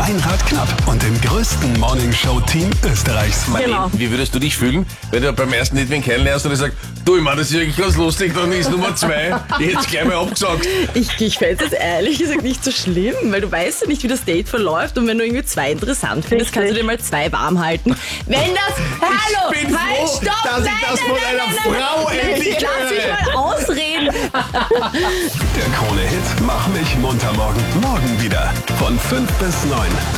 Meinrad Knapp und dem größten Morningshow-Team Österreichs. Genau. Wie würdest du dich fühlen, wenn du beim ersten nicht wen kennenlernst und er sagt, du, ich meine, das ist eigentlich ganz lustig, dann ist Nummer 2, die hätte gleich mal abgesagt. Ich fände das ehrlich gesagt nicht so schlimm, weil du weißt ja nicht, wie das Date verläuft und wenn du irgendwie 2 interessant findest, kannst du dir mal 2 warm halten. Wenn das... Hallo! Ich bin halt, froh, stopp! dass ich das von einer Frau endlich Lass mich höre. mal ausreden! Der Krone-Hit Mach mich munter morgen. Morgen wieder von 5 bis 9.